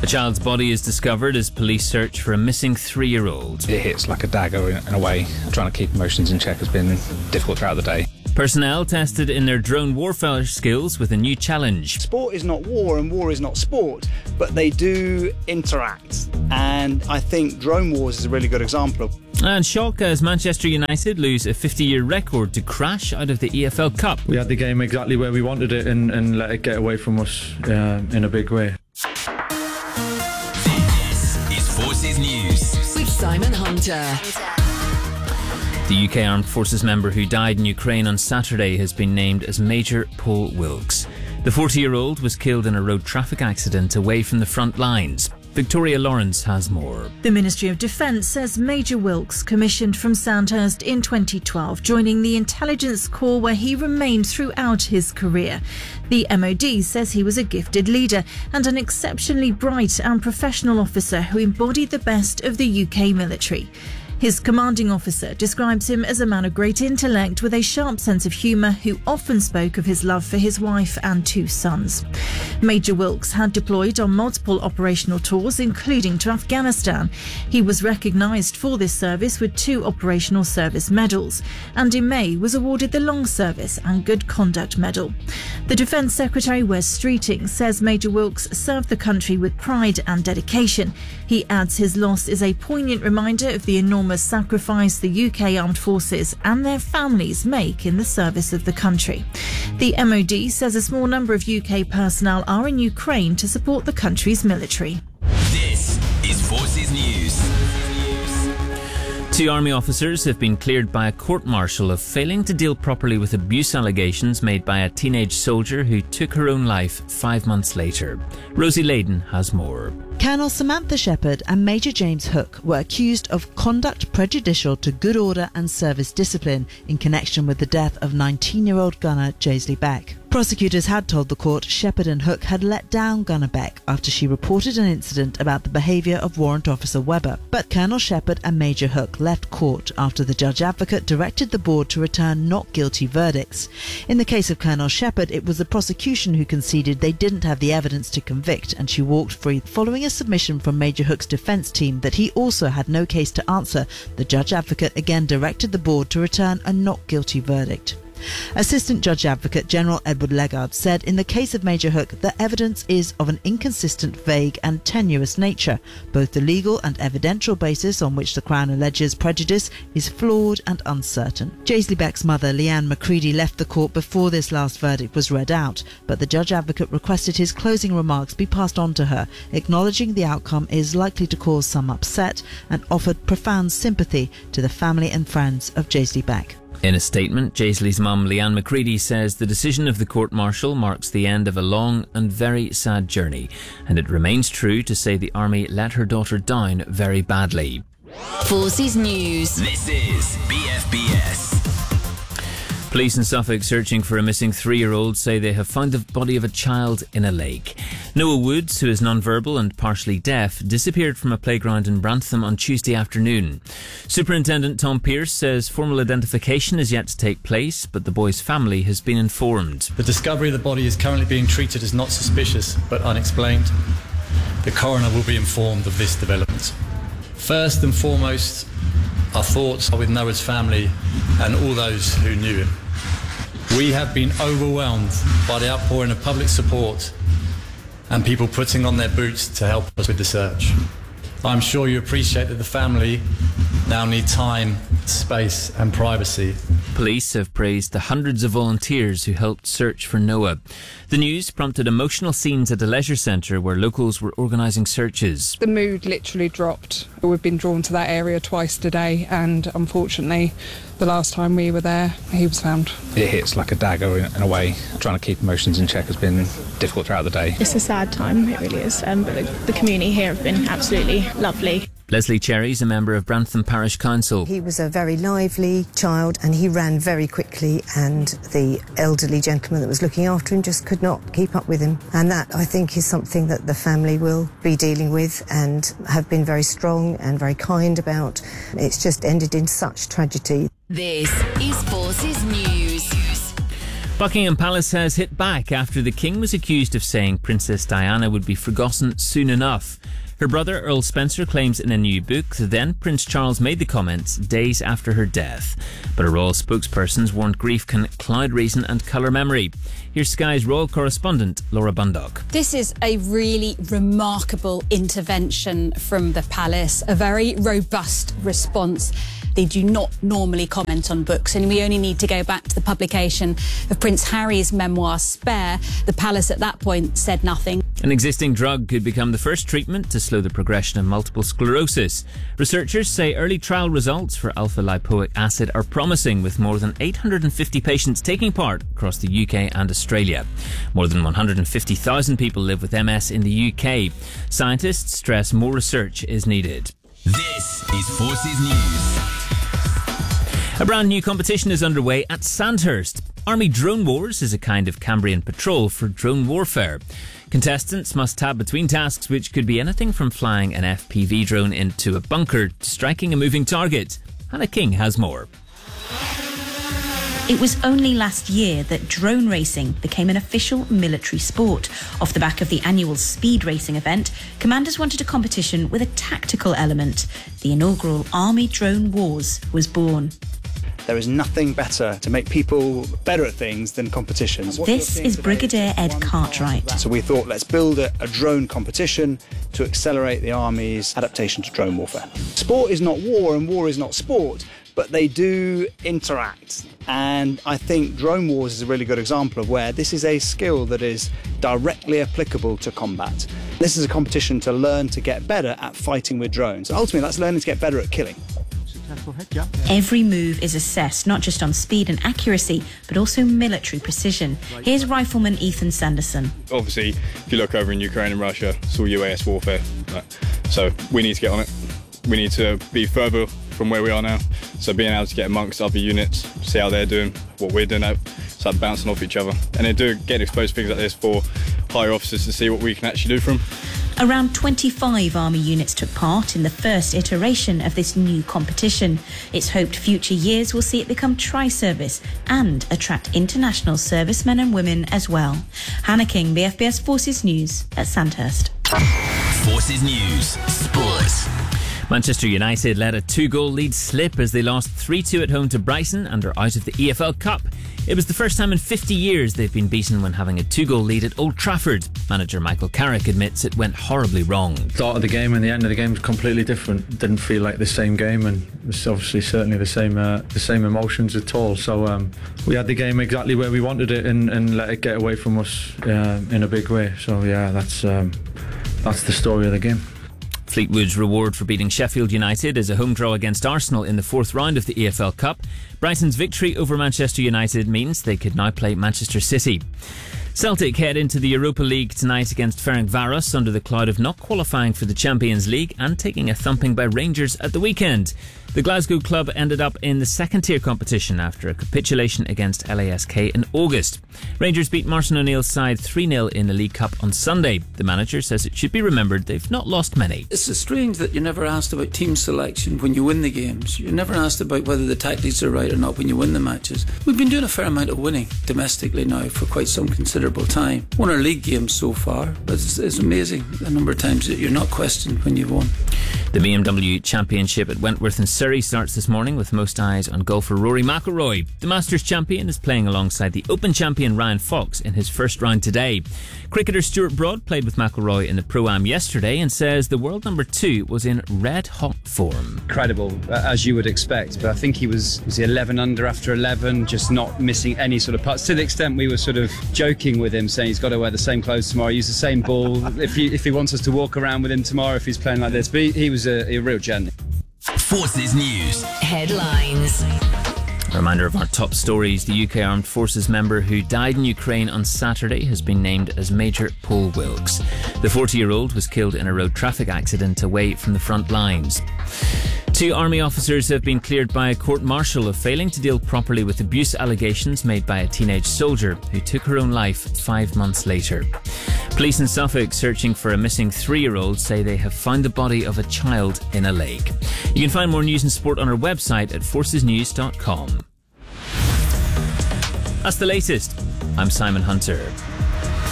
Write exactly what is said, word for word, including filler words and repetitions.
A child's body is discovered as police search for a missing three-year-old. It hits like a dagger in a way. Trying to keep emotions in check has been difficult throughout the day. Personnel tested in their drone warfare skills with a new challenge. Sport is not war and war is not sport, but they do interact. And I think Drone Wars is a really good example. And shock as Manchester United lose a fifty-year record to crash out of the E F L Cup. We had the game exactly where we wanted it and, and let it get away from us uh, in a big way. This is Forces News with Simon Hunter. The U K Armed Forces member who died in Ukraine on Saturday has been named as Major Paul Wilkes. The forty-year-old was killed in a road traffic accident away from the front lines. Victoria Lawrence has more. The Ministry of Defence says Major Wilkes, commissioned from Sandhurst in twenty twelve, joining the Intelligence Corps where he remained throughout his career. The M O D says he was a gifted leader and an exceptionally bright and professional officer who embodied the best of the U K military. His commanding officer describes him as a man of great intellect with a sharp sense of humour who often spoke of his love for his wife and two sons. Major Wilkes had deployed on multiple operational tours, including to Afghanistan. He was recognised for this service with two Operational Service Medals and in May was awarded the Long Service and Good Conduct Medal. The Defence Secretary Wes Streeting says Major Wilkes served the country with pride and dedication. He adds his loss is a poignant reminder of the enormous sacrifice the U K Armed Forces and their families make in the service of the country. The M O D says a small number of U K personnel are in Ukraine to support the country's military. This is Forces News. Two army officers have been cleared by a court-martial of failing to deal properly with abuse allegations made by a teenage soldier who took her own life five months later. Rosie Layden has more. Colonel Samantha Shepherd and Major James Hook were accused of conduct prejudicial to good order and service discipline in connection with the death of nineteen-year-old gunner Jaisley Beck. Prosecutors had told the court Shepherd and Hook had let down Gunner Beck after she reported an incident about the behaviour of Warrant Officer Webber. But Colonel Shepherd and Major Hook left court after the Judge Advocate directed the board to return not guilty verdicts. In the case of Colonel Shepherd, it was the prosecution who conceded they didn't have the evidence to convict and she walked free. Following a submission from Major Hook's defence team that he also had no case to answer, the Judge Advocate again directed the board to return a not guilty verdict. Assistant Judge Advocate General Edward Legard said in the case of Major Hook, the evidence is of an inconsistent, vague and tenuous nature. Both the legal and evidential basis on which the Crown alleges prejudice is flawed and uncertain. Jaisley Beck's mother, Leanne Macready, left the court before this last verdict was read out, but the Judge Advocate requested his closing remarks be passed on to her, acknowledging the outcome is likely to cause some upset and offered profound sympathy to the family and friends of Jaisley Beck. In a statement, Jaisley's mum, Leanne Macready, says the decision of the court-martial marks the end of a long and very sad journey, and it remains true to say the army let her daughter down very badly. Forces News. This is B F B S. Police in Suffolk searching for a missing three-year-old say they have found the body of a child in a lake. Noah Woods, who is non-verbal and partially deaf, disappeared from a playground in Brantham on Tuesday afternoon. Superintendent Tom Pearce says formal identification is yet to take place, but the boy's family has been informed. The discovery of the body is currently being treated as not suspicious but unexplained. The coroner will be informed of this development. First and foremost, our thoughts are with Noah's family and all those who knew him. We have been overwhelmed by the outpouring of public support and people putting on their boots to help us with the search. I'm sure you appreciate that the family now need time, space and privacy. Police have praised the hundreds of volunteers who helped search for Noah. The news prompted emotional scenes at a leisure centre where locals were organising searches. The mood literally dropped. We've been drawn to that area twice today and unfortunately the last time we were there he was found. It hits like a dagger in a way. Trying to keep emotions in check has been difficult throughout the day. It's a sad time, it really is, um, but the, the community here have been absolutely lovely. Leslie Cherry's a member of Brantham Parish Council. He was a very lively child and he ran very quickly and the elderly gentleman that was looking after him just could not keep up with him. And that, I think, is something that the family will be dealing with and have been very strong and very kind about. It's just ended in such tragedy. This is Forces News. Buckingham Palace has hit back after the King was accused of saying Princess Diana would be forgotten soon enough. Her brother Earl Spencer claims in a new book that then Prince Charles made the comments days after her death. But a royal spokesperson warned grief can cloud reason and colour memory. Here's Sky's royal correspondent Laura Bundock. This is a really remarkable intervention from the palace, a very robust response. They do not normally comment on books, and we only need to go back to the publication of Prince Harry's memoir Spare. The palace at that point said nothing. An existing drug could become the first treatment to slow the progression of multiple sclerosis. Researchers say early trial results for alpha-lipoic acid are promising, with more than eight hundred fifty patients taking part across the U K and Australia. More than one hundred fifty thousand people live with M S in the U K. Scientists stress more research is needed. This is Forces News. A brand new competition is underway at Sandhurst. Army Drone Wars is a kind of Cambrian patrol for drone warfare. Contestants must tab between tasks which could be anything from flying an F P V drone into a bunker to striking a moving target. Hannah King has more. It was only last year that drone racing became an official military sport. Off the back of the annual speed racing event, commanders wanted a competition with a tactical element. The inaugural Army Drone Wars was born. There is nothing better to make people better at things than competitions. This is Brigadier Ed Cartwright. So we thought, let's build a, a drone competition to accelerate the Army's adaptation to drone warfare. Sport is not war and war is not sport, but they do interact. And I think Drone Wars is a really good example of where this is a skill that is directly applicable to combat. This is a competition to learn to get better at fighting with drones. Ultimately, that's learning to get better at killing. Every move is assessed not just on speed and accuracy, but also military precision. Here's Rifleman Ethan Sanderson. Obviously, if you look over in Ukraine and Russia, it's all U A S warfare. So we need to get on it. We need to be further from where we are now. So being able to get amongst other units, see how they're doing, what we're doing, start bouncing off each other. And they do get exposed to things like this for higher officers to see what we can actually do for them. Around twenty-five Army units took part in the first iteration of this new competition. It's hoped future years will see it become tri-service and attract international servicemen and women as well. Hannah King, B F B S Forces News at Sandhurst. Forces News Sports. Manchester United let a two-goal lead slip as they lost three two at home to Brighton and are out of the E F L Cup. It was the first time in fifty years they've been beaten when having a two-goal lead at Old Trafford. Manager Michael Carrick admits it went horribly wrong. Start of the game and the end of the game was completely different. It didn't feel like the same game, and it was obviously certainly the same uh, the same emotions at all. So um, we had the game exactly where we wanted it and, and let it get away from us uh, in a big way. So yeah, that's um, that's the story of the game. Fleetwood's reward for beating Sheffield United is a home draw against Arsenal in the fourth round of the E F L Cup. Brighton's victory over Manchester United means they could now play Manchester City. Celtic head into the Europa League tonight against Ferencváros under the cloud of not qualifying for the Champions League and taking a thumping by Rangers at the weekend. The Glasgow club ended up in the second-tier competition after a capitulation against L A S K in August. Rangers beat Martin O'Neill's side three nil in the League Cup on Sunday. The manager says it should be remembered they've not lost many. It's strange that you're never asked about team selection when you win the games. You're never asked about whether the tactics are right or not when you win the matches. We've been doing a fair amount of winning domestically now for quite some considerable time. Won our league games so far, but it's, it's amazing the number of times that you're not questioned when you've won. The B M W Championship at Wentworth in Surrey starts this morning with most eyes on golfer Rory McIlroy. The Masters champion is playing alongside the Open champion Ryan Fox in his first round today. Cricketer Stuart Broad played with McIlroy in the Pro-Am yesterday and says the world number two was in red-hot form. Incredible, as you would expect, but I think he was, was he eleven under after eleven, just not missing any sort of putts, to the extent we were sort of joking with him, saying he's got to wear the same clothes tomorrow, use the same ball, if he, if he wants us to walk around with him tomorrow if he's playing like this. But he, he was a, a real gent. Forces News Headlines. A reminder of our top stories. The U K Armed Forces member who died in Ukraine on Saturday has been named as Major Paul Wilkes. The forty-year-old was killed in a road traffic accident away from the front lines. Two army officers have been cleared by a court-martial of failing to deal properly with abuse allegations made by a teenage soldier who took her own life five months later. Police in Suffolk searching for a missing three-year-old say they have found the body of a child in a lake. You can find more news and sport on our website at forces news dot com. That's the latest. I'm Simon Hunter.